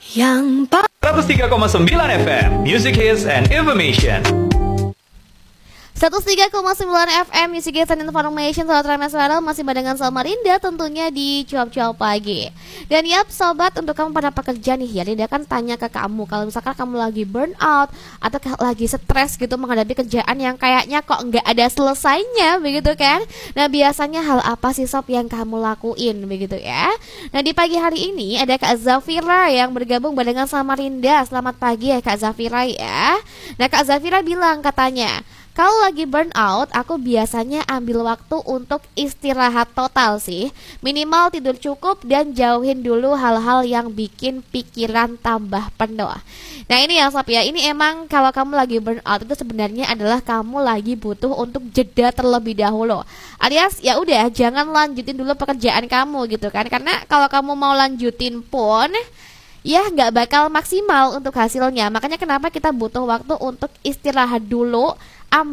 Yang 103,9 FM Music Hits and Information. 103,9 FM Music Hits and Information. Sobat Rameswara masih barengan sama Rinda tentunya di Cuap-Cuap Pagi. Dan yap sobat, untuk kamu pada pekerja nih ya, Rinda kan tanya ke kamu, kalau misalkan kamu lagi burn out atau lagi stres gitu menghadapi kerjaan yang kayaknya kok nggak ada selesainya begitu kan. Nah biasanya hal apa sih sob yang kamu lakuin begitu ya. Nah di pagi hari ini ada Kak Zafira yang bergabung barengan sama Rinda. Selamat pagi ya Kak Zafira ya. Nah Kak Zafira bilang katanya, kalau lagi burn out, aku biasanya ambil waktu untuk istirahat total sih. Minimal tidur cukup dan jauhin dulu hal-hal yang bikin pikiran tambah penuh. Nah ini ya sob ya, ini emang kalau kamu lagi burn out itu sebenarnya adalah kamu lagi butuh untuk jeda terlebih dahulu. Alias ya udah jangan lanjutin dulu pekerjaan kamu gitu kan. Karena kalau kamu mau lanjutin pun ya nggak bakal maksimal untuk hasilnya. Makanya kenapa kita butuh waktu untuk istirahat dulu,